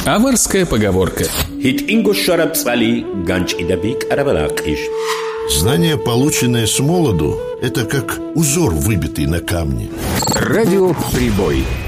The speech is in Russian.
Аварская поговорка. Знание, полученное с молоду, это как узор, выбитый на камне. Радио «Прибой».